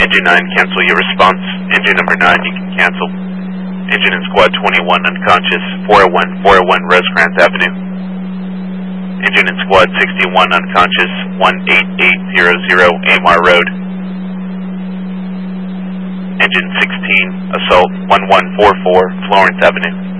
Engine 9, cancel your response. Engine number 9, you can cancel. Engine in squad 21, unconscious, 401 Rosecrans Avenue. Engine in squad 61, unconscious, 18800 Amar Road. Engine 16, assault 1144 Florence Avenue.